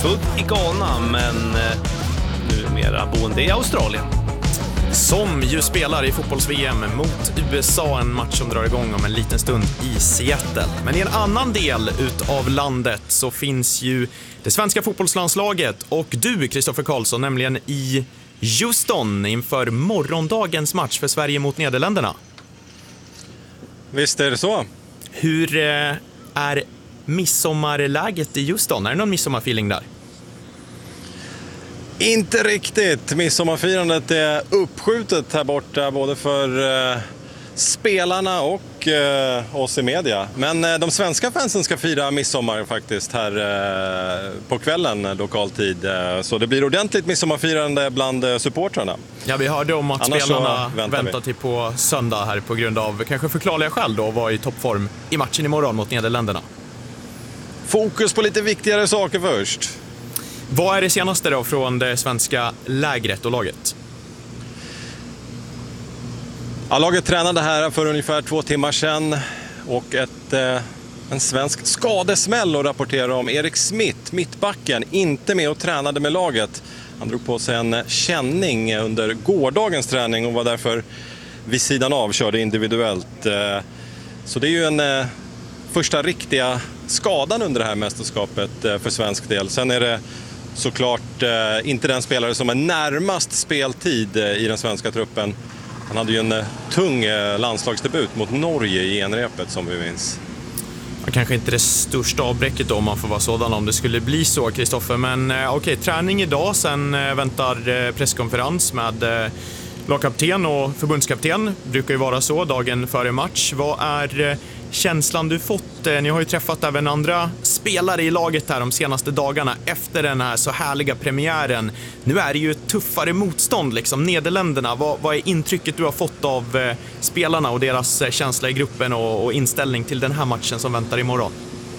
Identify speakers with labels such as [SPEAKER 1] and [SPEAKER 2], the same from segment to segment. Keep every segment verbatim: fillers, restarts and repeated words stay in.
[SPEAKER 1] Född i Ghana men eh, numera boende i Australien.
[SPEAKER 2] Som ju spelar i fotbolls-V M mot U S A, en match som drar igång om en liten stund i Seattle. Men i en annan del utav landet så finns ju det svenska fotbollslandslaget och du, Kristoffer Karlsson, nämligen i Houston inför morgondagens match för Sverige mot Nederländerna.
[SPEAKER 3] Visst är det så.
[SPEAKER 2] Hur eh, är midsommarläget i Houston? Är det någon midsommarfeeling där?
[SPEAKER 3] Inte riktigt. Midsommarfirandet är uppskjutet här borta både för eh, spelarna och eh, oss i media. Men eh, de svenska fansen ska fira midsommar faktiskt här eh, på kvällen lokal tid. Eh, så det blir ordentligt midsommarfirande bland eh, supportrarna.
[SPEAKER 2] Ja, vi hörde om att
[SPEAKER 3] Annars
[SPEAKER 2] spelarna
[SPEAKER 3] väntar,
[SPEAKER 2] väntar till på söndag här på grund av kanske förklarliga skäl då, var i toppform i matchen imorgon mot Nederländerna.
[SPEAKER 3] Fokus på lite viktigare saker först.
[SPEAKER 2] Vad är det senaste då från det svenska lägret och laget?
[SPEAKER 3] Ja, laget tränade här för ungefär två timmar sedan och ett, eh, en svensk skadesmäll att rapportera om. Erik Smith, mittbacken, inte med och tränade med laget. Han drog på sig en känning under gårdagens träning och var därför vid sidan av, körde individuellt. Eh, så det är ju en eh, första riktiga skadan under det här mästerskapet eh, för svensk del. Sen är det såklart eh, inte den spelare som är närmast speltid eh, i den svenska truppen. Han hade ju en eh, tung eh, landslagsdebut mot Norge i enrepet som vi minns.
[SPEAKER 2] Ja, kanske inte det största avbräcket då, om man får vara sådan om det skulle bli så, Kristoffer. Men eh, okej, träning idag, sen eh, väntar eh, presskonferens med eh, lagkapten och förbundskapten. Brukar ju vara så dagen före match. Vad är eh, känslan du fått? Ni har ju träffat även andra spelare i laget här de senaste dagarna efter den här så härliga premiären. Nu är det ju ett tuffare motstånd, liksom Nederländerna. Vad, vad är intrycket du har fått av eh, spelarna och deras eh, känsla i gruppen och, och inställning till den här matchen som väntar imorgon?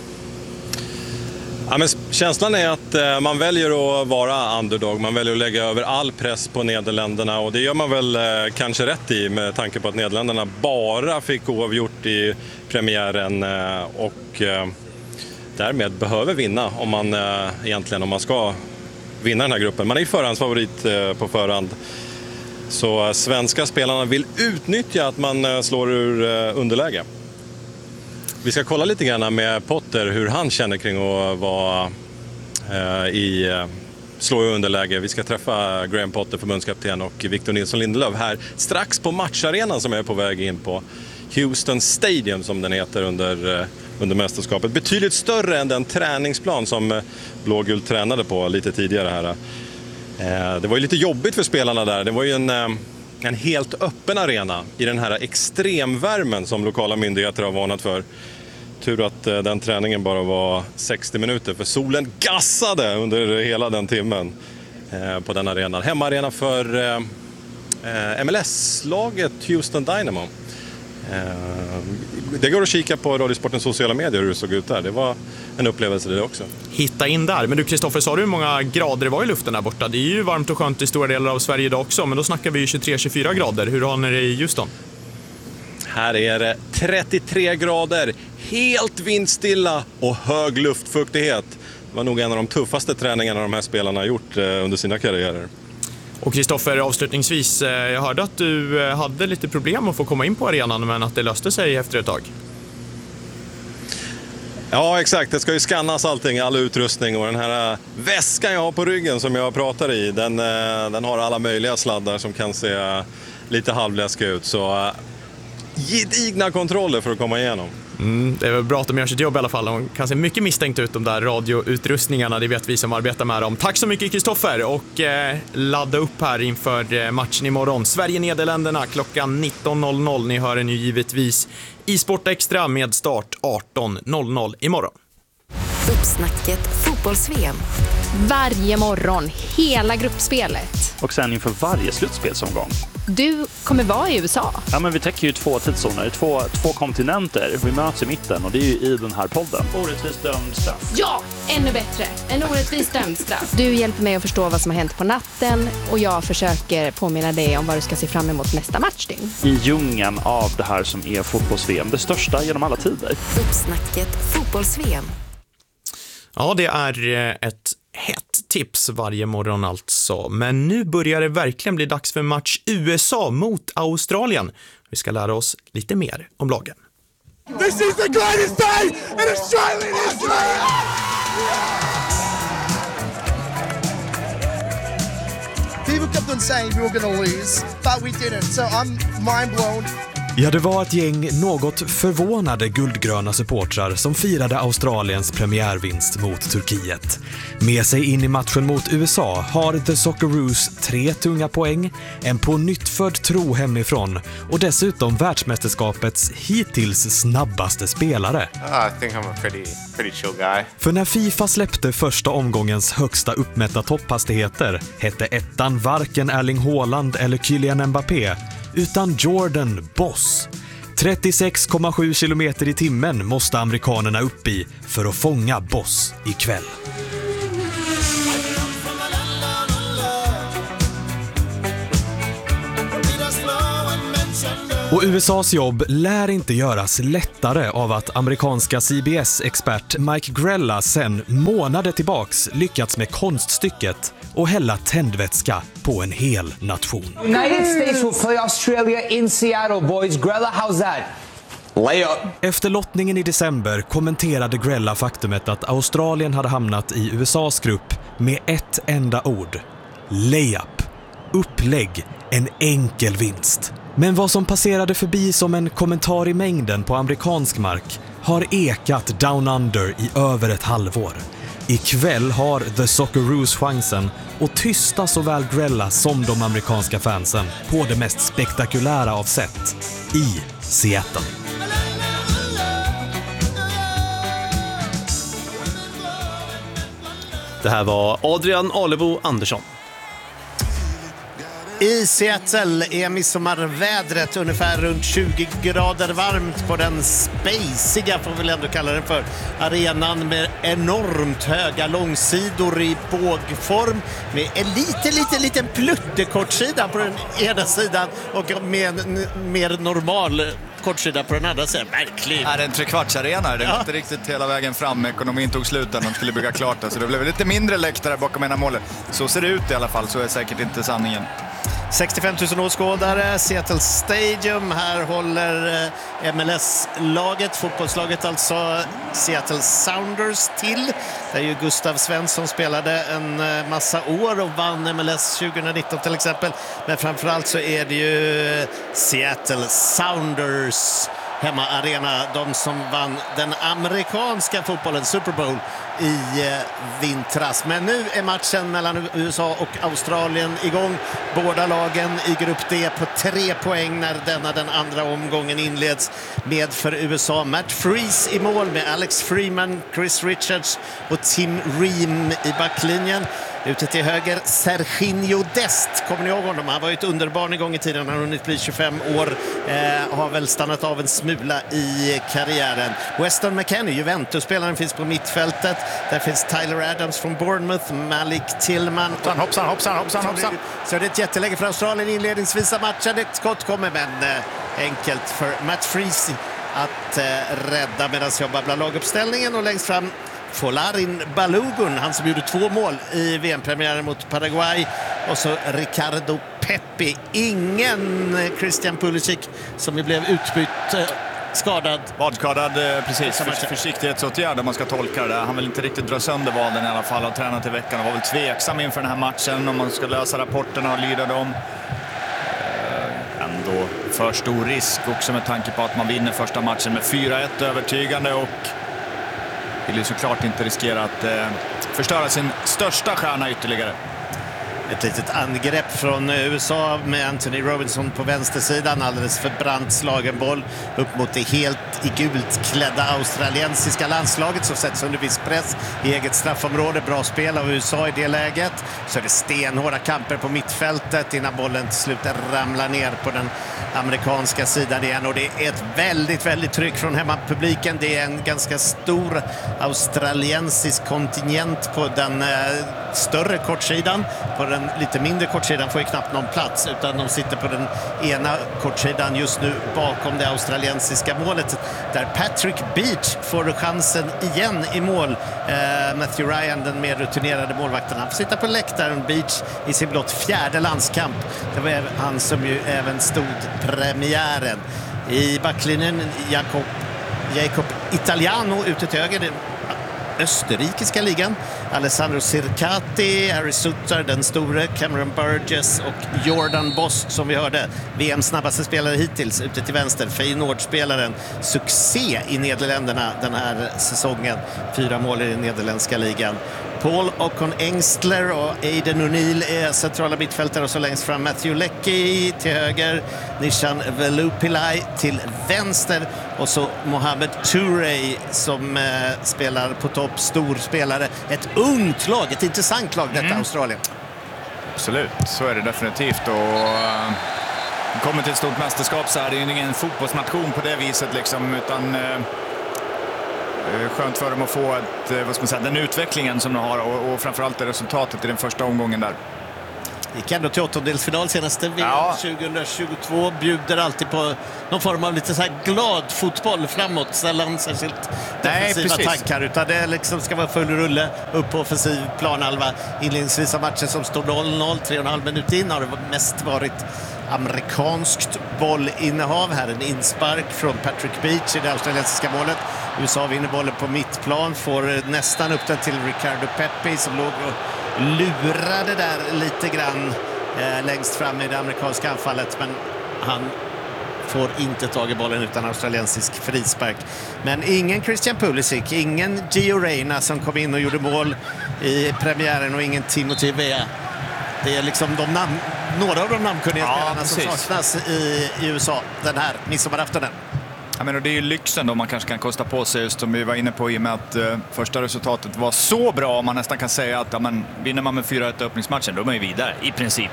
[SPEAKER 3] Ja, men känslan är att eh, man väljer att vara underdog. Man väljer att lägga över all press på Nederländerna och det gör man väl eh, kanske rätt i med tanke på att Nederländerna bara fick oavgjort i premiären eh, och eh, därmed behöver vinna om man eh, egentligen om man ska vinna den här gruppen. Man är ju förhandsfavorit eh, på förhand. Så eh, svenska spelarna vill utnyttja att man eh, slår ur eh, underläge. Vi ska kolla lite grann med Potter hur han känner kring att vara eh, i eh, slå i underläge. Vi ska träffa Graham Potter, förbundskapten, och Victor Nilsson Lindelöf här strax på matcharenan som är på väg in på Houston Stadium som den heter under, eh, under mästerskapet. Betydligt större än den träningsplan som eh, blågult tränade på lite tidigare här. Eh, det var ju lite jobbigt för spelarna där. Det var ju en... Eh, En helt öppen arena i den här extremvärmen som lokala myndigheter har varnat för. Tur att eh, den träningen bara var sextio minuter för solen gassade under hela den timmen eh, på den arenan. Hemmaarena för eh, M L S-laget Houston Dynamo. Eh, det går att kika på Radiosportens sociala medier hur det såg ut där. Det var en upplevelse det också.
[SPEAKER 2] Hitta in där. Men du, Kristoffer, sa du hur många grader det var i luften där borta? Det är ju varmt och skönt i stora delar av Sverige idag också, men då snackar vi ju tjugotre till tjugofyra grader. Hur har ni det i Houston?
[SPEAKER 3] Här är det trettiotre grader, helt vindstilla och hög luftfuktighet. Det var nog en av de tuffaste träningarna de här spelarna har gjort under sina karriärer.
[SPEAKER 2] Och Kristoffer, avslutningsvis, jag hörde att du hade lite problem att få komma in på arenan, men att det löste sig efter ett tag.
[SPEAKER 3] Ja, exakt. Det ska ju skannas allting, all utrustning, och den här väskan jag har på ryggen som jag pratar i, den, den har alla möjliga sladdar som kan se lite halvläskiga ut. Så gedigna kontroller för att komma igenom.
[SPEAKER 2] Mm, det är väl bra att de gör sitt jobb i alla fall. De kan se mycket misstänkt ut, de där radioutrustningarna. Det vet vi som arbetar med dem. Tack så mycket, Kristoffer, och eh, ladda upp här inför matchen imorgon. Sverige-Nederländerna klockan nitton noll noll. Ni hör den ju givetvis i Sport Extra med start arton noll noll imorgon.
[SPEAKER 4] Uppsnacket fotbolls-V M.
[SPEAKER 5] Varje morgon, hela gruppspelet.
[SPEAKER 6] Och sen inför varje slutspelsomgång.
[SPEAKER 5] Du kommer vara i U S A.
[SPEAKER 6] Ja, men vi täcker ju två tidszoner, två, två kontinenter. Vi möts i mitten och det är ju i den här podden. Orättvist dömd straff.
[SPEAKER 5] Ja, ännu bättre. En orättvist dömd straff. Du hjälper mig att förstå vad som har hänt på natten och jag försöker påminna dig om vad du ska se fram emot nästa matchdygn.
[SPEAKER 6] I djungeln av det här som är fotbolls-V M, det största genom alla tider.
[SPEAKER 4] Uppsnacket fotbolls-V M.
[SPEAKER 2] Ja, det är ett hett tips varje morgon alltså. Men nu börjar det verkligen bli dags för match U S A mot Australien. Vi ska lära oss lite mer om lagen.
[SPEAKER 7] This is the greatest day in Australian history! People kept on saying we were going to lose, but we didn't. So I'm mind blown.
[SPEAKER 8] Ja, det var ett gäng något förvånade guldgröna supportrar som firade Australiens premiärvinst mot Turkiet. Med sig in i matchen mot U S A har The Socceroos tre tunga poäng, en på nytt född tro hemifrån och dessutom världsmästerskapets hittills snabbaste spelare.
[SPEAKER 9] Uh, I think I'm a pretty, pretty chill guy.
[SPEAKER 8] För när FIFA släppte första omgångens högsta uppmätta topphastigheter hette ettan varken Erling Haaland eller Kylian Mbappé, utan Jordan Boss. trettiosex komma sju kilometer i timmen måste amerikanerna upp i för att fånga Boss ikväll. Och U S A:s jobb lär inte göras lättare av att amerikanska C B S-expert Mike Grella sen månader tillbaks lyckats med konststycket och hälla tändvätska på en hel nation.
[SPEAKER 10] United States will play Australia in Seattle, boys. Grella, how's that? Layup.
[SPEAKER 8] Efter lottningen i december kommenterade Grella faktumet att Australien hade hamnat i U S A:s grupp med ett enda ord. Layup. Upplägg. En enkel vinst. Men vad som passerade förbi som en kommentar i mängden på amerikansk mark har ekat down under i över ett halvår. Ikväll har The Socceroos chansen att tysta såväl Grella som de amerikanska fansen på det mest spektakulära av sätt i Seattle.
[SPEAKER 1] Det här var Adrian Alebo Andersson.
[SPEAKER 11] I Seattle är midsommarvädret ungefär runt tjugo grader varmt på den spaciga, får vi väl ändå kalla den för, arenan med enormt höga långsidor i bågform med en liten, liten, liten pluttekortsida på den ena sidan och med en mer normal kortsida på den andra sidan. Verkligen.
[SPEAKER 12] Är det en trekvartsarena? Det är
[SPEAKER 11] ja.
[SPEAKER 12] inte riktigt hela vägen fram. Ekonomin tog slut när de skulle bygga klart det. Så det blev lite mindre läktare bakom ena målet. Så ser det ut i alla fall, så är säkert inte sanningen.
[SPEAKER 11] sextiofem tusen åskådare, Seattle Stadium. Här håller M L S-laget, fotbollslaget alltså, Seattle Sounders till. Det är ju Gustav Svensson spelade en massa år och vann M L S tjugonitton till exempel. Men framförallt så är det ju Seattle Sounders hemmaarena, de som vann den amerikanska fotbollen Super Bowl i eh, vintras. Men nu är matchen mellan U S A och Australien igång. Båda lagen i grupp D på tre poäng när denna den andra omgången inleds med för U S A Matt Freese i mål med Alex Freeman, Chris Richards och Tim Ream i backlinjen. Ute till höger Serginho Dest, kommer ni ihåg honom? Han var ju ett underbarn en gång i tiden, han har hunnit bli tjugofem år, eh, har väl stannat av en smula i karriären. Weston McKennie, Juventus-spelaren, finns på mittfältet. Där finns Tyler Adams från Bournemouth, Malik Tillman.
[SPEAKER 12] Hoppsan, hoppsan, hoppsan, hoppsan, hoppsan.
[SPEAKER 11] Så det är ett jätteläge för Australien inledningsvis av matchen. Ett skott kommer, men eh, enkelt för Matt Freese att eh, rädda medan jag babblar laguppställningen. Och längst fram Folarin Balogun, han som gjorde två mål i V M-premiären mot Paraguay, och så Ricardo Pepi. Ingen Christian Pulisic som ju blev utbytt, skadad.
[SPEAKER 12] Vadskadad, precis. För, försiktighetsåtgärd om man ska tolka det. Han vill inte riktigt dra sönder vaden i alla fall, och tränat i veckan och var väl tveksam inför den här matchen om man ska lösa rapporterna och lyda dem. Ändå för stor risk också med tanke på att man vinner första matchen med fyra ett övertygande, och vill ju såklart inte riskera att eh, förstöra sin största stjärna ytterligare.
[SPEAKER 11] Ett litet angrepp från U S A med Anthony Robinson på vänstersidan. Alldeles för brant slagen boll upp mot det helt i gult klädda australiensiska landslaget som sätts under viss press i eget straffområde. Bra spel av U S A i det läget. Så är det stenhårda kamper på mittfältet innan bollen till slut ramlar ner på den amerikanska sidan igen. Och det är ett väldigt, väldigt tryck från hemmapubliken. Det är en ganska stor australiensisk kontingent på den eh, större kortsidan. På den lite mindre kortsidan får ju knappt någon plats, utan de sitter på den ena kortsidan just nu bakom det australiensiska målet, där Patrick Beach får chansen igen i mål. Eh, Matthew Ryan, den mer rutinerade målvakten, han får sitta på läktaren. Beach i sin blott fjärde landskamp. Det var han som ju även stod premiären. I backlinjen Jakob, Jacob Italiano ute till höger, österrikiska ligan. Alessandro Circati, Harry Sutter, den store, Cameron Burgess och Jordan Boss som vi hörde. V M:s snabbaste spelare hittills ute till vänster. Feyenoord-spelaren. Succé i Nederländerna den här säsongen. Fyra mål i den nederländska ligan. Paul Ocon Engstler och Aiden O'Neill är centrala mittfältare, och så längst fram Matthew Leckie till höger, Nishan Velupillai till vänster, och så Mohamed Touré som eh, spelar på topp, stor spelare. Ett ungt lag, ett intressant lag detta, mm. Australien.
[SPEAKER 12] Absolut, så är det definitivt, och uh, kommer till ett stort mästerskap så är det ju ingen fotbollsnation på det viset liksom, utan uh, skönt för dem att få ett, vad ska man säga, den utvecklingen som de har, och, och framförallt det resultatet i den första omgången där.
[SPEAKER 11] Gick ändå till åttondelsfinal senaste V M
[SPEAKER 12] ja.
[SPEAKER 11] tjugohundratjugotvå, bjuder alltid på någon form av lite så här glad fotboll framåt, sällan särskilt defensiva
[SPEAKER 12] Nej,
[SPEAKER 11] tankar, utan det liksom ska vara full rulle upp på offensiv planhalva. Inledningsvis av matchen som står noll noll, tre och en halv minut in, har det mest varit amerikanskt bollinnehav. Här en inspark från Patrick Beach i det australiensiska målet. U S A vinner bollen på mittplan, får nästan upp den till Ricardo Pepi som låg och lurade där lite grann eh, längst fram i det amerikanska anfallet, men han får inte tag i bollen utan australiensisk frispark. Men ingen Christian Pulisic, ingen Gio Reyna som kom in och gjorde mål i premiären, och ingen Timothy Weah. Det är liksom de namn, några av de namnkunniga
[SPEAKER 12] ja,
[SPEAKER 11] spelarna som saknas i, i U S A den här midsommaraftonen.
[SPEAKER 12] Ja, men det är ju lyxen då man kanske kan kosta på sig, just som vi var inne på, i och med att uh, första resultatet var så bra, om man nästan kan säga att ja, men, vinner man med fyra ett i öppningsmatchen, då är man ju vidare i princip.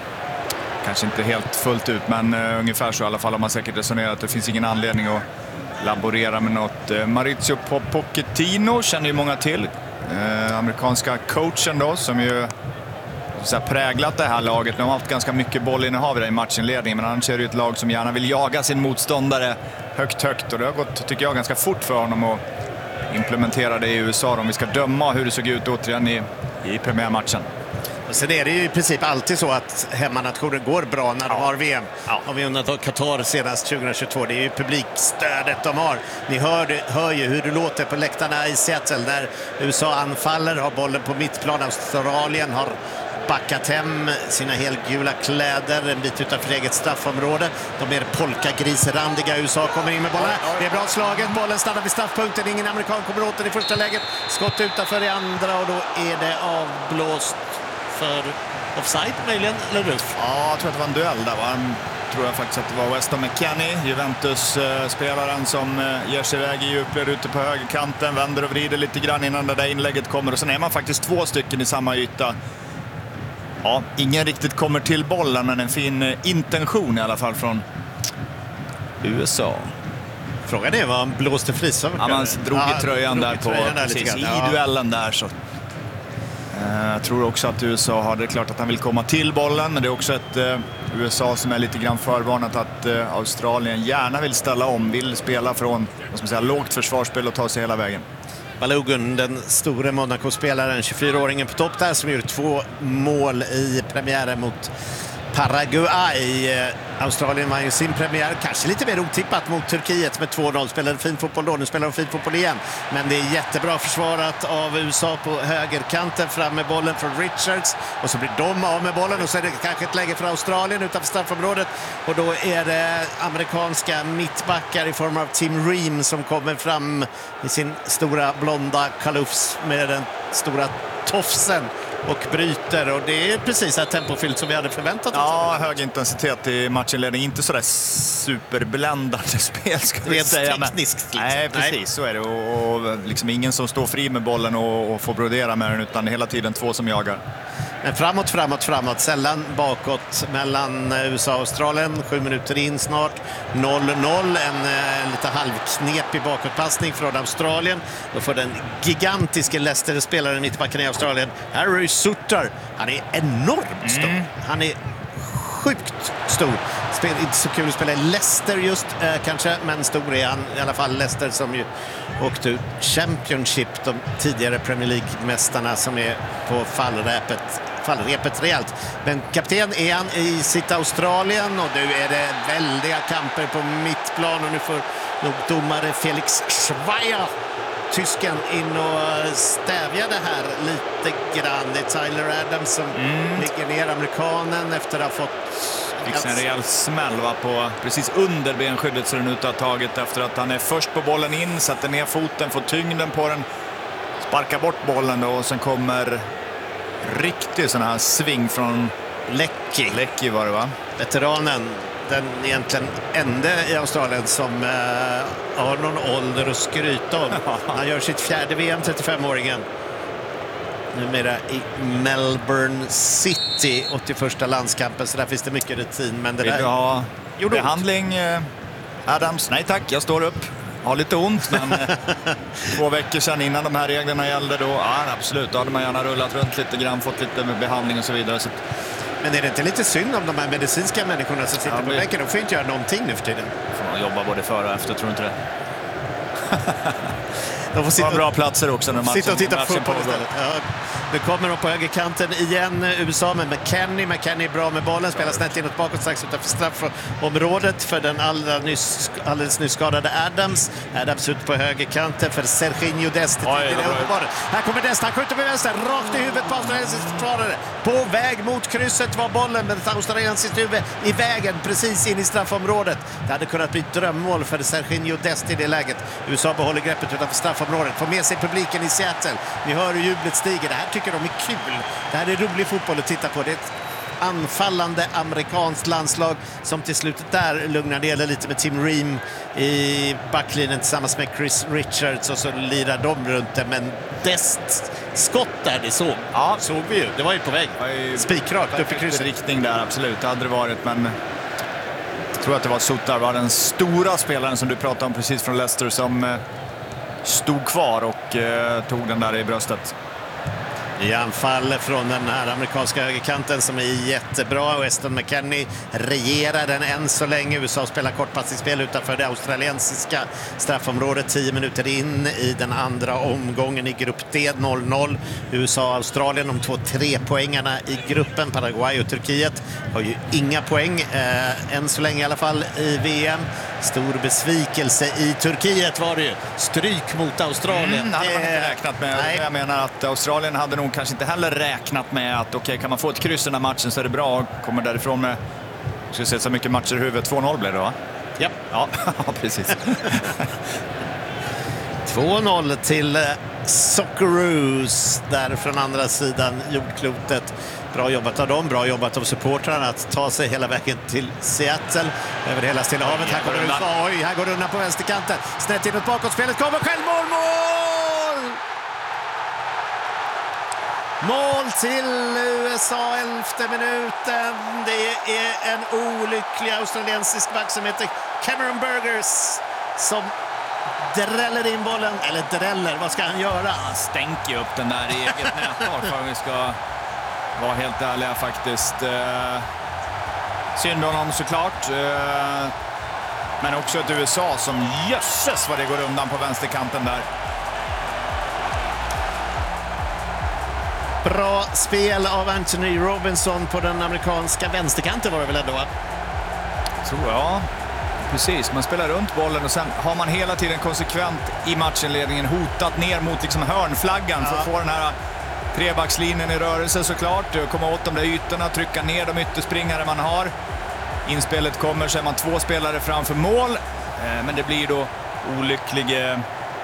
[SPEAKER 12] Kanske inte helt fullt ut, men uh, ungefär så i alla fall har man säkert resonerat att det finns ingen anledning att laborera med något. Uh, Maurizio Pochettino känner ju många till. Uh, amerikanska coachen då, som ju så här präglat det här laget. De har haft ganska mycket bollinnehav i matchinledningen, men annars är det ju ett lag som gärna vill jaga sin motståndare högt, högt. Och det har gått, tycker jag, ganska fort för honom att implementera det i U S A, om vi ska döma hur det såg ut återigen i, i premiärmatchen.
[SPEAKER 11] Och sen är det ju i princip alltid så att hemmanationen går bra när de
[SPEAKER 12] ja.
[SPEAKER 11] har V M. Ja. Om vi undrar Qatar senast tjugohundratjugotvå, det är ju publikstödet de har. Ni hör, hör ju hur det låter på läktarna i Seattle där U S A anfaller, har bollen på mittplan. Australien har backat hem sina helgula kläder en bit utanför eget straffområde. De är polkagrisrandiga. U S A kommer in med bollen. Det är bra slaget. Bollen stannar vid straffpunkten. Ingen amerikan kommer åt den i första läget. Skott utanför i andra, och då är det avblåst för offside möjligen, eller ruf?
[SPEAKER 12] Ja, jag tror att det var en duell där, va? Tror jag faktiskt att det var Weston McKennie, Juventus-spelaren, som ger sig iväg i djupled ute på högerkanten, vänder och vrider lite grann innan det där inlägget kommer, och sen är man faktiskt två stycken i samma yta. Ja, ingen riktigt kommer till bollen, men en fin intention i alla fall från U S A.
[SPEAKER 11] Frågan är vad han blåste frisar.
[SPEAKER 12] Ja, man drog i tröjan
[SPEAKER 11] ja,
[SPEAKER 12] där på
[SPEAKER 11] tröjan där
[SPEAKER 12] precis, i
[SPEAKER 11] ja.
[SPEAKER 12] duellen där. Så. Uh, jag tror också att U S A har, det är klart att han vill komma till bollen, men det är också ett uh, U S A som är lite grann förvarnat att uh, Australien gärna vill ställa om, vill spela från, vad ska man säga, lågt försvarsspel och ta sig hela vägen.
[SPEAKER 11] Balogun, den store Monaco-spelaren, tjugofyraåringen på topp där, som gjorde två mål i premiären mot Paraguay. Australien var ju sin premiär, kanske lite mer otippat, mot Turkiet med två noll. Spelade fin fotboll då, nu spelar de fin fotboll igen. Men det är jättebra försvarat av U S A på högerkanten, fram med bollen från Richards. Och så blir de av med bollen, och så är det kanske ett läge för Australien utanför straffområdet. Och då är det amerikanska mittbackar i form av Tim Ream som kommer fram i sin stora blonda kalufs med den stora tofsen och bryter, och det är precis så här tempofyllt som vi hade förväntat oss.
[SPEAKER 12] Ja, hög intensitet i matchinledning, inte sådär superbländande spel ska vi säga.
[SPEAKER 11] Tekniskt.
[SPEAKER 12] Men, nej, precis, nej. Så är det, och, och liksom ingen som står fri med bollen och, och får brodera med den, utan hela tiden två som jagar.
[SPEAKER 11] Men framåt, framåt, framåt. Sällan bakåt mellan U S A och Australien. Sju minuter in snart. noll noll. En eh, lite halvknepig bakåtpassning från Australien. Då får den gigantiska Leicester-spelaren mittbacken i Australien, Harry Sutter. Han är enormt stor. Mm. Han är sjukt stor. Spel, inte så kul att spela i Leicester just eh, kanske, men stor är han i alla fall. Leicester som ju åkte ut Championship, de tidigare Premier League-mästarna som är på fallrepet, fallrepet rejält. Men kapten är han i sitt Australien och nu är det väldiga kamper på mittplan och nu får nog domare Felix Schweier, tysken, in och stävja det här lite grann. Det är Tyler Adams som mm. ligger ner, amerikanen, efter att ha fått
[SPEAKER 12] fick en rejäl smäll va, på precis under benskyddet så den ut har tagit efter att han är först på bollen in, sätter ner foten, får tyngden på den, sparkar bort bollen då, och sen kommer riktigt sån här sving från
[SPEAKER 11] Leckie.
[SPEAKER 12] Leckie var det va?
[SPEAKER 11] Veteranen, den egentligen enda i Australien som eh, har någon ålder att skryta om. Han gör sitt fjärde V M, trettiofemåringen. Numera i Melbourne City, åttioförsta landskampen, så där finns det mycket rutin. Men det
[SPEAKER 12] Vill
[SPEAKER 11] där...
[SPEAKER 12] du ha behandling, Adams? Nej tack, jag står upp. Har lite ont, men två veckor sedan innan de här reglerna gällde då, ja absolut, då hade man gärna rullat runt lite grann, fått lite behandling och så vidare. Så...
[SPEAKER 11] Men är det inte lite synd om de här medicinska människorna som sitter ja, på bänken? De får inte göra någonting nu för tiden.
[SPEAKER 12] Får man jobba både före och efter, tror inte det?
[SPEAKER 11] De får sitta,
[SPEAKER 12] bra platser också när man
[SPEAKER 11] sitta och titta på fotboll istället. Ja, nu kommer de på högerkanten igen, U S A med McKennie. McKennie är bra med bollen, spelar snett inåt bakåt strax utanför straffområdet för den allra nyss, alldeles nyss skadade Adams. Adams ut på högerkanten för Serginho Dest. Här kommer Dest, han skjuter med vänster, rakt i huvudet på australiensisk försvarare. På väg mot krysset var bollen, men ett australiensiskt huvud i vägen precis in i straffområdet. Det hade kunnat bli ett drömmål för Serginho Dest i det läget. U S A behåller greppet utanför straffområdet, får med sig publiken i Seattle. Ni hör hur jublet stiger. Det här tycker de är kul. Det här är rolig fotboll att titta på. Det är ett anfallande amerikanskt landslag som till slutet där lugnar ner lite med Tim Ream i backlinjen tillsammans med Chris Richards, och så lirar de runt det. Men Dest skott där, det såg. Ja, såg vi ju. Det var ju på väg. Spikrakt upp i krysset.
[SPEAKER 12] Riktning där, absolut. Det hade det varit, men jag tror att det var Sutter, var den stora spelaren som du pratade om precis från Leicester, som stod kvar och eh, tog den där i bröstet.
[SPEAKER 11] I anfall från den här amerikanska högerkanten som är jättebra, och Weston McKennie regerar den än så länge. U S A spelar kortpassningsspel utanför det australiensiska straffområdet tio minuter in i den andra omgången i grupp D. noll noll. U S A och Australien, de två trepoängarna i gruppen. Paraguay och Turkiet har ju inga poäng eh, än så länge i alla fall i V M. Stor besvikelse i Turkiet var det ju. Stryk mot Australien.
[SPEAKER 12] Mm, det hade man inte räknat med. Nej. Jag menar att Australien hade nog kanske inte heller räknat med att okej, okay, kan man få ett kryss i den här matchen så är det bra. Kommer därifrån med, ska se så mycket matcher i huvudet. två noll blev det va?
[SPEAKER 11] Yep.
[SPEAKER 12] Ja, precis.
[SPEAKER 11] två noll till Socceroos där från andra sidan jordklotet. Bra jobbat av dem, bra jobbat av supportrarna att ta sig hela vägen till Seattle över hela Stilla havet. Här går det, oj, här går det undan på vänsterkanten. Snett inåt bakåt, spelet kommer, självmål, mål! Mål till U S A, elfte minuten. Det är en olycklig australiensisk back som heter Cameron Burgers som dräller in bollen, eller dräller, vad ska han göra?
[SPEAKER 12] Han stänker upp den där i eget nättak, för vi ska vara helt ärliga faktiskt. Eh, synd honom såklart. Eh, men också ett U S A som jösses vad det går undan på vänsterkanten där.
[SPEAKER 11] Bra spel av Anthony Robinson på den amerikanska vänsterkanten var det väl ändå, va?
[SPEAKER 12] Tror jag. Precis, man spelar runt bollen och sen har man hela tiden konsekvent i matchenledningen hotat ner mot liksom hörnflaggan ja. för att få den här trebackslinjen i rörelse såklart. Komma åt de där ytorna, trycka ner de ytterspringare man har. Inspelet kommer så är man två spelare framför mål. Men det blir då olycklig...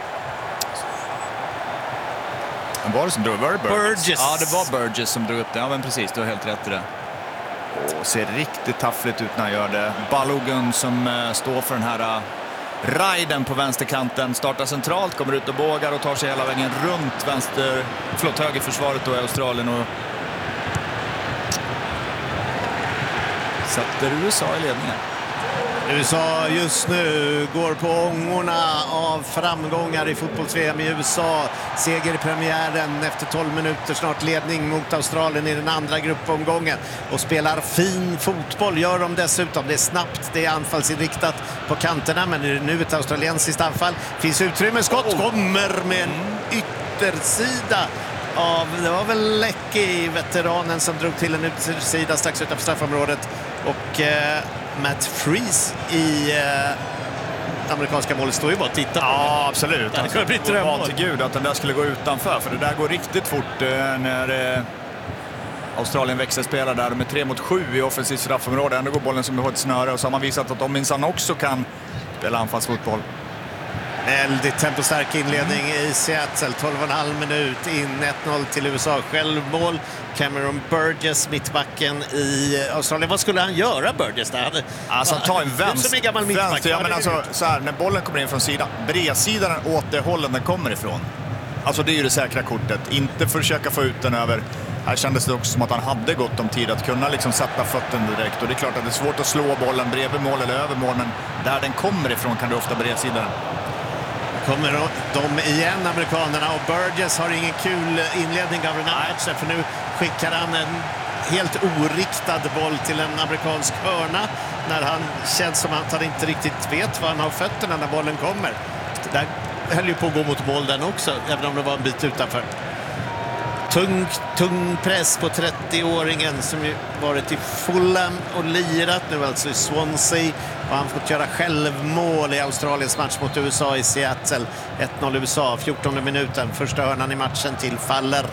[SPEAKER 12] Var det som drog? Var det Burgess?
[SPEAKER 11] Burgess?
[SPEAKER 12] Ja, det var Burgess som drog upp det. Ja, men precis, du har helt rätt i det. Och ser riktigt taffligt ut när han gör det. Balogun som uh, står för den här uh, riden på vänsterkanten. Startar centralt, kommer ut och bågar och tar sig hela vägen runt vänster, förlåt, högerförsvaret då i Australien och sätter U S A i ledningen.
[SPEAKER 11] U S A just nu går på ångorna av framgångar i fotbolls-V M i U S A. Seger i premiären efter tolv minuter, snart ledning mot Australien i den andra gruppomgången. Och spelar fin fotboll, gör de dessutom. Det är snabbt, det är anfallsinriktat på kanterna, men nu ett australiensiskt anfall. Finns utrymme, skott kommer med en yttersida. Av, det var väl Leckie, veteranen, som drog till en yttersida strax utanför straffområdet. Och eh, Matt Freese i eh, amerikanska målet står ju bara och tittar på.
[SPEAKER 12] Ja, absolut.
[SPEAKER 11] Det skulle bli drömmål.
[SPEAKER 12] Till Gud att den där skulle gå utanför, för det där går riktigt fort eh, när eh, Australien växelspelar där. De är tre mot sju i offensivt straffområde. Ändå går bollen som har ett snöre, och så har man visat att de minsann också kan spela anfallsfotboll.
[SPEAKER 11] Väldigt tempostark inledning i Seattle, tolv och en halv minut in, ett noll till U S A. Självmål, Cameron Burgess, mittbacken i Australien. Vad skulle han göra, Burgess där?
[SPEAKER 12] Alltså ta en vänster,
[SPEAKER 11] som en gammal mittback.
[SPEAKER 12] vänster ja, men alltså, så här, när bollen kommer in från sidan, bredsidan åt det hållen den kommer ifrån. Alltså det är ju det säkra kortet, inte försöka få ut den över. Här kändes det också som att han hade gott om tid att kunna liksom sätta fötten direkt, och det är klart att det är svårt att slå bollen bredvid mål eller över mål, men där den kommer ifrån kan det ofta bredsidan.
[SPEAKER 11] Kommer de igen, amerikanerna, och Burgess har ingen kul inledning av den här matchen, för nu skickar han en helt oriktad boll till en amerikansk hörna när han känns som att han inte riktigt vet var han har fötterna när bollen kommer. Där höll ju på att gå mot mål den också, även om det var en bit utanför. Tung, tung press på trettioåringen som ju varit i Fulham och lirat nu alltså i Swansea, och han fått göra självmål i Australiens match mot U S A i Seattle. ett noll U S A, fjortonde minuten, första hörnan i matchen till faller.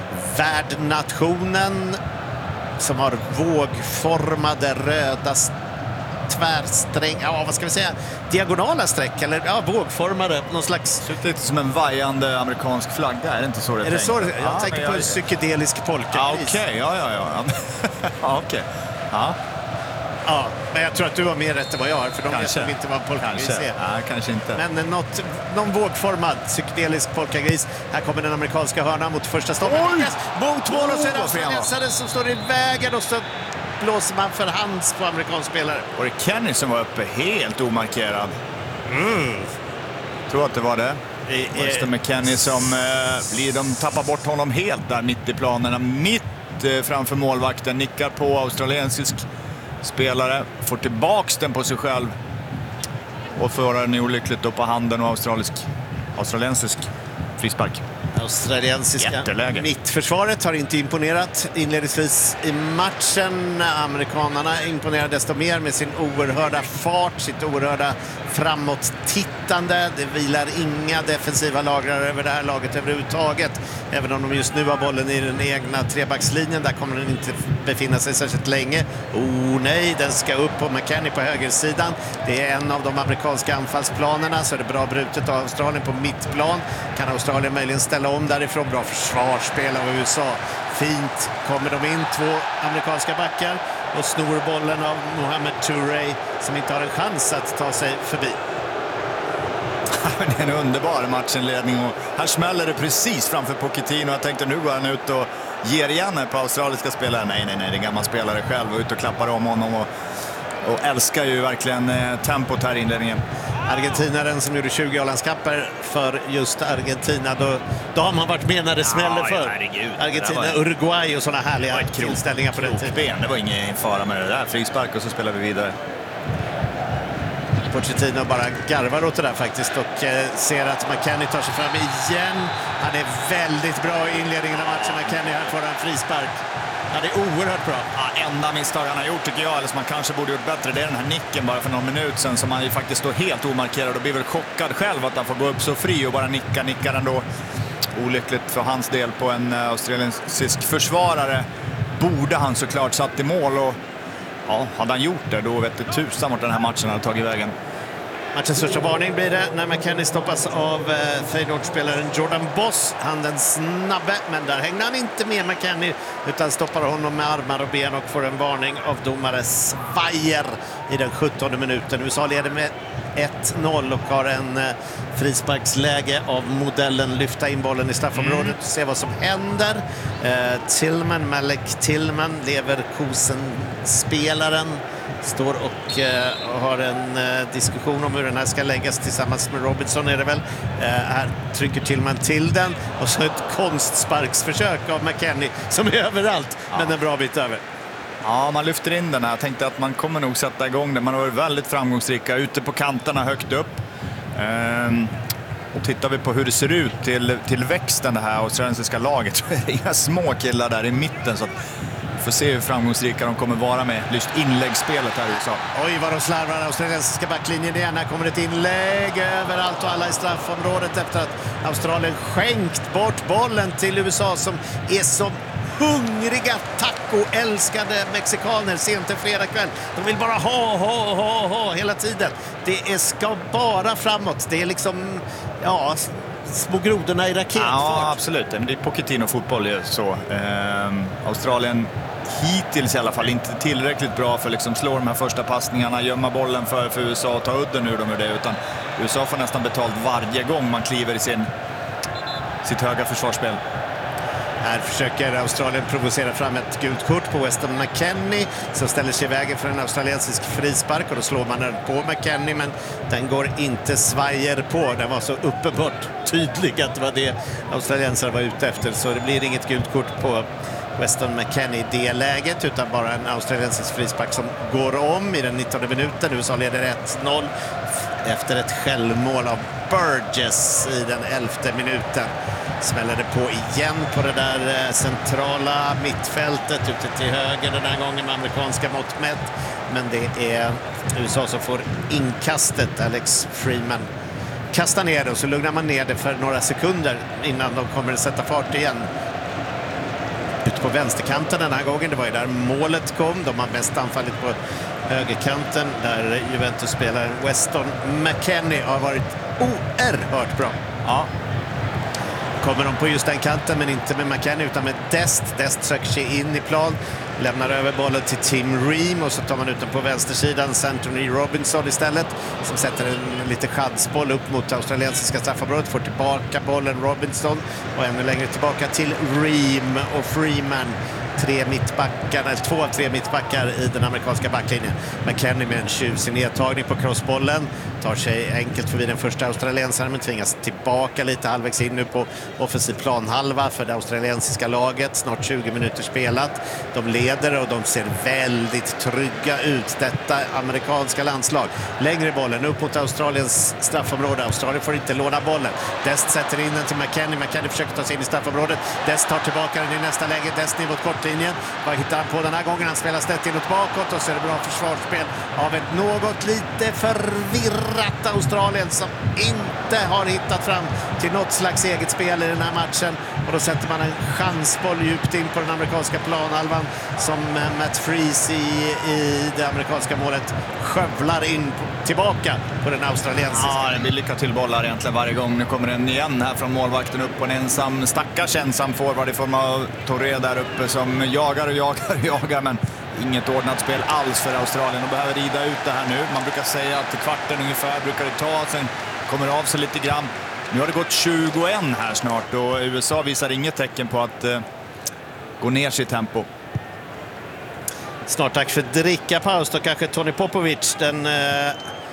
[SPEAKER 11] Värdnationen som har vågformade röda tvärsträng, ja vad ska vi säga, diagonala streck, eller ja, vågformade, någon slags...
[SPEAKER 12] Det ser lite som en vajande amerikansk flagga, är det inte så det är? Är
[SPEAKER 11] det så? Jag
[SPEAKER 12] ja,
[SPEAKER 11] tänker på en psykedelisk polka.
[SPEAKER 12] Ja, okej, okay, ja, ja, ja. ja, okej. Okay. Ja.
[SPEAKER 11] Ja, men jag tror att du har mer rätt än vad jag har, för de kanske inte var polkagris.
[SPEAKER 12] Kanske. Ja, kanske inte.
[SPEAKER 11] Men något, någon vågformad psykedelisk polkagris. Här kommer den amerikanska hörnan mot första stoppet. Mot mål, och sedan australiensaren som står i vägen, och så blåser man för hands på amerikansk spelare.
[SPEAKER 12] Och det är Kenny som var uppe helt omarkerad.
[SPEAKER 11] Mm.
[SPEAKER 12] Jag tror att det var det. Just det med Kenny som eh, blir, de tappar bort honom helt där mitt i planerna. Mitt eh, framför målvakten, nickar på australiensisk spelare, får tillbaks den på sig själv och för den olyckligt upp på handen, och australisk, australiensisk frispark.
[SPEAKER 11] Australiensiska
[SPEAKER 12] jätteläge.
[SPEAKER 11] Mittförsvaret har inte imponerat inledningsvis i matchen. Amerikanerna imponerar desto mer med sin oerhörda fart, sitt oerhörda framåt-tittande. Det vilar inga defensiva lagrar över det här laget överhuvudtaget. Även om de just nu har bollen i den egna trebackslinjen, där kommer den inte befinna sig särskilt länge. Oh nej, den ska upp på McKennie på högersidan. Det är en av de amerikanska anfallsplanerna, så är det bra brutet av Australien på mittplan. Kan Australien möjligen ställa om därifrån? Bra försvarsspel av U S A. Fint kommer de in, två amerikanska backar, och snor bollen av Mohamed Touré som inte har en chans att ta sig förbi.
[SPEAKER 12] Det är en underbar matchinledning, och här smäller det precis framför Pochettino. Jag tänkte nu går han ut och ger igen på australiska spelare. Nej, nej, nej, det är en gammal spelare själv, och ut och klappar om honom, och, och älskar ju verkligen eh, tempot här i inledningen.
[SPEAKER 11] Argentinaren som gjorde tjugo A-landskapper för just Argentina. Då, då har man varit med när det smäller för.
[SPEAKER 12] Herregud,
[SPEAKER 11] Argentina,
[SPEAKER 12] var...
[SPEAKER 11] Uruguay och sådana härliga tillställningar på den tiden.
[SPEAKER 12] Det var ingen fara med det där. Frispark, och så spelar vi vidare.
[SPEAKER 11] Pochettino bara garvar åt det där faktiskt, och eh, ser att McKennie tar sig fram igen. Han är väldigt bra i inledningen av matchen. McKennie här får en frispark. Ja, det är oerhört bra.
[SPEAKER 12] Ja, enda misstag han har gjort tycker jag, eller som man kanske borde gjort bättre, det är den här nicken bara för någon minut sedan, som han ju faktiskt står helt omarkerad och blir väl chockad själv att han får gå upp så fri och bara nicka, nickar ändå. Olyckligt för hans del på en uh, australiensisk försvarare. Borde han såklart satt i mål, och ja, hade han gjort det då vet du tusan vart den här matchen hade tagit vägen.
[SPEAKER 11] Matchens största varning blir det när McKennie stoppas av eh, Feyenoord-spelaren Jordan Boss. Han den snabbe, men där hängde han inte med McKennie utan stoppar honom med armar och ben och får en varning av domare Svajer i den sjuttonde minuten. U S A leder med ett noll och har en eh, frisparksläge av modellen lyfta in bollen i straffområdet mm. och se vad som händer. Eh, Tillman, Malek Tillman, Leverkusen-spelaren, står och eh, har en eh, diskussion om hur den här ska läggas tillsammans med Robinson är det väl. Eh, här trycker Tillman till den och så ett konstsparksförsök av McKennie som är överallt, ja. men en bra bit över.
[SPEAKER 12] Ja, man lyfter in den här. Jag tänkte att man kommer nog sätta igång den. Man har varit väldigt framgångsrika ute på kanterna högt upp. Ehm, och tittar vi på hur det ser ut till, till växten det här australiensiska laget så är det inga små killar där i mitten. Så att vi får se hur framgångsrika de kommer vara med just inläggsspelet här i U S A.
[SPEAKER 11] Oj, vad de slarvar australiensiska backlinjen igen. Här kommer ett inlägg överallt och alla i straffområdet efter att Australien skänkt bort bollen till U S A som är som hungriga, taco-älskade mexikaner sent en fredag kväll. De vill bara ha, ha, ha, ha hela tiden. Det är, ska bara framåt. Det är liksom, ja, små grodorna i raketfart.
[SPEAKER 12] Ja, absolut. Men det är Pochettino-fotboll så. Ehm, Australien hittills i alla fall inte tillräckligt bra för att liksom slå de här första passningarna, gömma bollen för, för U S A och ta udden ur dem ur det. Utan U S A får nästan betalt varje gång man kliver i sin, sitt höga försvarsspel.
[SPEAKER 11] Här försöker Australien provocera fram ett gult kort på Weston McKennie som ställer sig i vägen för en australiensisk frispark och då slår man den på McKennie men den går inte Svajer på. Den var så uppenbart tydlig att det var det australiensare var ute efter så det blir inget gult kort på Weston McKennie i det läget utan bara en australiensisk frispark som går om i den nittonde minuten. U S A leder ett noll efter ett självmål av Burgess i den elfte minuten. Smäller det på igen på det där centrala mittfältet ute till höger den här gången med amerikanska mått mätt. Men det är U S A som får inkastet. Alex Freeman kastar ner det och så lugnar man ner det för några sekunder innan de kommer att sätta fart igen. Ut på vänsterkanten den här gången, det var ju där målet kom. De har mest anfallit på högerkanten där Juventus-spelaren Weston McKennie har varit oerhört bra. Ja. Kommer de på just den kanten men inte med McKennie utan med Dest. Dest söker sig in i plan, lämnar över bollen till Tim Ream och så tar man ut den på vänstersidan. Anthony Robinson istället som sätter en lite chansboll upp mot australiensiska straffområdet. Får tillbaka bollen Robinson och ännu längre tillbaka till Ream och Freeman. Tre mittbackar, eller två av tre mittbackar i den amerikanska backlinjen. McKennie med en tjusig nedtagning på crossbollen. Tar sig enkelt förbi den första australiensaren men tvingas tillbaka lite halvvägs in nu på offensiv planhalva för det australiensiska laget. Snart tjugo minuter spelat. De leder och de ser väldigt trygga ut. Detta amerikanska landslag. Längre bollen upp mot Australiens straffområde. Australien får inte låna bollen. Dest sätter in den till McKennie. McKennie försöker ta sig in i straffområdet. Dest tar tillbaka den i nästa läge. Dest ner mot kortlinjen. Vad hittar han på den här gången? Han spelar snett inåt bakåt och så är det bra försvarsspel av ett något lite förvirrat Australien som inte har hittat fram till något slags eget spel i den här matchen. Och då sätter man en chansboll djupt in på den amerikanska planhalvan som Matt Freese i, i det amerikanska målet skövlar in på, tillbaka på den australiensiska.
[SPEAKER 12] Ja, det blir lycka till bollar egentligen varje gång. Nu kommer den igen här från målvakten upp på en ensam, stackars ensam forward i form av Torre där uppe som jagar och jagar och jagar men inget ordnat spel alls för Australien och behöver rida ut det här nu. Man brukar säga att kvarten ungefär brukar det ta, sen kommer av sig lite grann. Nu har det gått tjugoen här snart och U S A visar inget tecken på att eh, gå ner sitt tempo.
[SPEAKER 11] Snart tack för drickapaus då kanske Tony Popovic, den eh,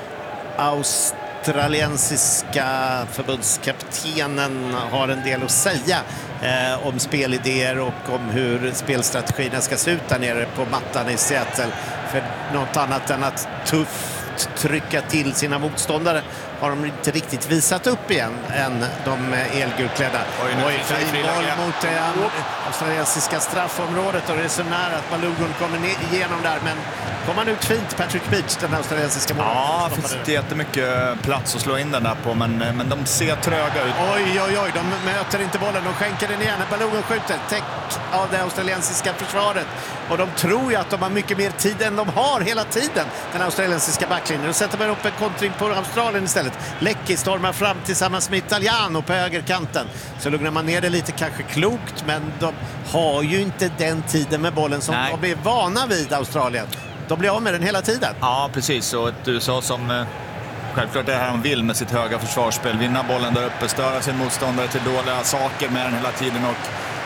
[SPEAKER 11] australiensiska förbundskaptenen, har en del att säga eh, om spelidéer och om hur spelstrategin ska se ut där nere på mattan i Seattle. För något annat än att tufft trycka till sina motståndare har de inte riktigt visat upp igen än de elgulklädda. Oj, fin boll mot det australiensiska straffområdet och det är så nära att Balogun kommer igenom där, men kommer han ut fint, Patrick Beach, den australiensiska målen.
[SPEAKER 12] Ja, det finns inte jättemycket plats att slå in den där på, men, men de ser tröga ut.
[SPEAKER 11] Oj, oj, oj, de möter inte bollen, de skänker den igen. Balogun skjuter, täck av det australiensiska försvaret. Och de tror ju att de har mycket mer tid än de har hela tiden, den australiensiska backlinjen. Och sätter man upp en kontring på Australien istället. Leckie stormar fram tillsammans med Italiano på högerkanten. Så lugnar man ner det lite, kanske klokt, men de har ju inte den tiden med bollen som Nej. de är vana vid, Australien. De blir av med den hela tiden.
[SPEAKER 12] Ja, precis. Och ett U S A som eh, självklart är här de vill med sitt höga försvarsspel. Vinna bollen där uppe, störa sin motståndare till dåliga saker med den hela tiden. Och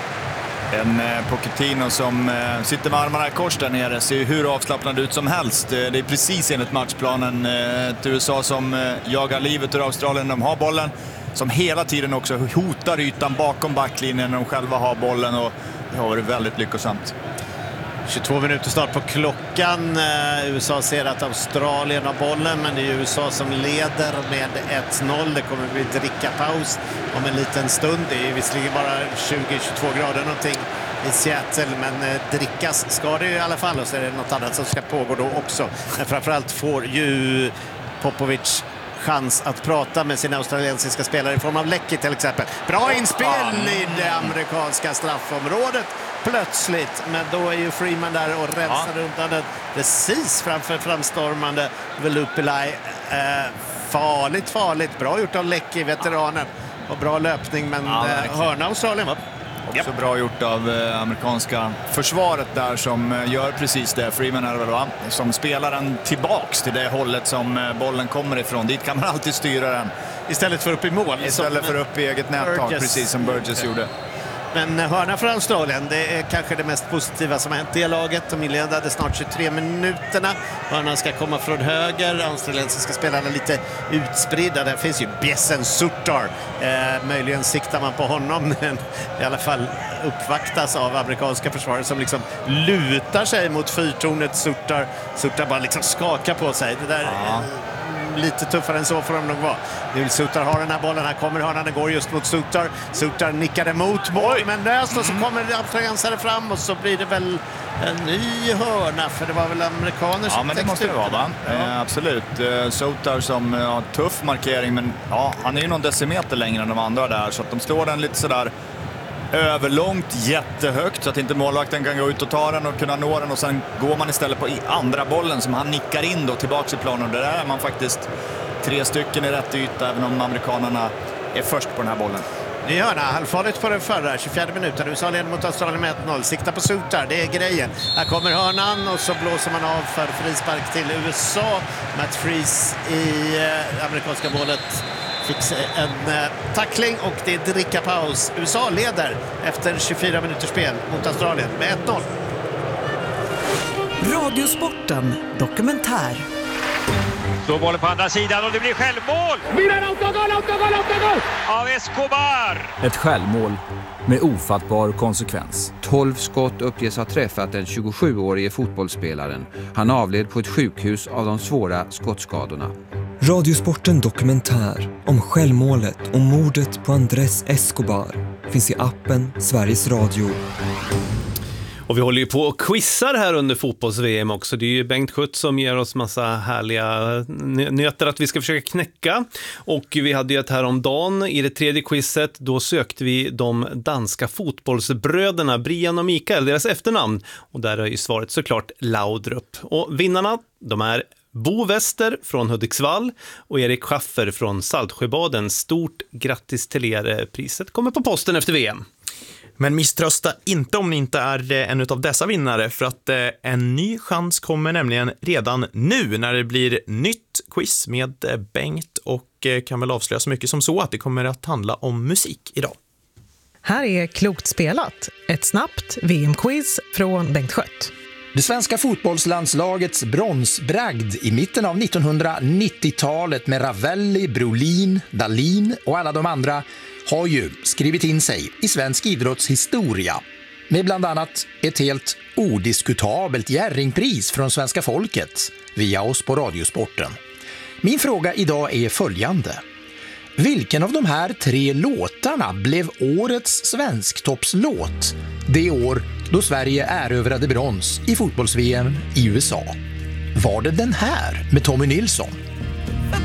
[SPEAKER 12] en eh, Pochettino som eh, sitter med armarna i kors där nere ser hur avslappnad ut som helst. Eh, det är precis enligt matchplanen. Eh, ett U S A som eh, jagar livet ur Australien när de har bollen. Som hela tiden också hotar ytan bakom backlinjen när de själva har bollen. Och det har varit väldigt lyckosamt.
[SPEAKER 11] tjugotvå minuter start på klockan. Uh, U S A ser att Australien har bollen, men det är U S A som leder med ett noll. Det kommer att bli drickapaus om en liten stund. Det är visserligen bara tjugo till tjugotvå grader någonting i Seattle, men uh, drickas ska det i alla fall, och så är det något annat som ska pågå då också. Men framförallt får ju Popovic chans att prata med sina australiensiska spelare i form av Leckie till exempel. Bra inspel i det amerikanska straffområdet plötsligt, men då är ju Freeman där och rensar ja. undan den precis framför framstormande Velupilai. Eh, farligt, farligt. Bra gjort av Leckie, veteranen. Och bra löpning, men ja, eh, hörna Australien va?
[SPEAKER 12] Också yep. bra gjort av eh, amerikanska försvaret där som eh, gör precis det. Freeman är det väl va? Som spelar den tillbaks till det hållet som eh, bollen kommer ifrån. Dit kan man alltid styra den.
[SPEAKER 11] Istället för upp i mål.
[SPEAKER 12] Istället för upp i eget nättak, precis som Burgess okay. gjorde.
[SPEAKER 11] Men hörna för Australien, det är kanske det mest positiva som har hänt i laget. De inledde snart tjugotre minuterna. Hörnan ska komma från höger. Australiensiska spelarna lite utspridda. Där finns ju Bjesen Suttar. Eh, möjligen siktar man på honom, men i alla fall uppvaktas av amerikanska försvarare som liksom lutar sig mot fyrtornet. Suttar, Suttar bara liksom skakar på sig. Det där... Ja. Lite tuffare än så får de nog vara. Nu Suttar har den här bollen, här kommer hörnan, den går just mot Suttar. Suttar nickar emot mål, men löst och så kommer det australiensare fram och så blir det väl en ny hörna, för det var väl amerikaner som
[SPEAKER 12] ja, men det måste det vara va? Ja. Eh, absolut. Eh, Suttar som har eh, tuff markering, men ja, han är ju någon decimeter längre än de andra där, så att de slår den lite sådär överlångt, jättehögt så att inte målvakten kan gå ut och ta den och kunna nå den, och sen går man istället på andra bollen som han nickar in då tillbaka i planen. Och där är man faktiskt tre stycken i rätt yta, även om amerikanerna är först på den här bollen.
[SPEAKER 11] Ny hörna, halvfarligt på den förra, tjugofjärde minuten. U S A leder mot Australien med ett noll. Sikta på Suttar, det är grejen. Här kommer hörnan och så blåser man av för frispark till U S A. Matt Freese i eh, amerikanska målet fick en eh, tackling och det är drickapaus. U S A leder efter tjugofyra minuters spel mot Australien med ett noll.
[SPEAKER 13] Radiosporten dokumentär.
[SPEAKER 14] Så bollen på andra sidan och det blir självmål! Milan autogol, autogol, autogol! Av Escobar!
[SPEAKER 15] Ett självmål med ofattbar konsekvens.
[SPEAKER 16] tolv skott uppges ha träffat den tjugosjuårige fotbollsspelaren. Han avled på ett sjukhus av de svåra skottskadorna.
[SPEAKER 17] Radiosporten dokumentär om självmålet och mordet på Andrés Escobar finns i appen Sveriges Radio.
[SPEAKER 1] Och vi håller ju på och quizar här under fotbolls-V M också. Det är ju Bengt Schütz som ger oss massa härliga nötter att vi ska försöka knäcka. Och vi hade ju ett här om dagen i det tredje quizet. Då sökte vi de danska fotbollsbröderna Brian och Mikael, deras efternamn. Och där är ju svaret såklart Laudrup. Och vinnarna, de är Bo Wester från Hudiksvall och Erik Schaffer från Saltsjöbaden. Stort grattis till er. Priset kommer på posten efter V M.
[SPEAKER 2] Men misströsta inte om ni inte är en av dessa vinnare, för att en ny chans kommer nämligen redan nu när det blir nytt quiz med Bengt, och kan väl avslöja så mycket som så att det kommer att handla om musik idag.
[SPEAKER 13] Här är Klokt spelat, ett snabbt V M-quiz från Bengt Schött.
[SPEAKER 18] Det svenska fotbollslandslagets bronsbragd i mitten av nittonhundranittiotalet med Ravelli, Brolin, Dahlin och alla de andra har ju skrivit in sig i svensk idrottshistoria med bland annat ett helt odiskutabelt Jerringpris från svenska folket via oss på Radiosporten. Min fråga idag är följande. Vilken av de här tre låtarna blev årets svensktoppslåt det år då Sverige erövrade brons i fotbolls-V M i U S A? Var det den här med Tommy Nilsson?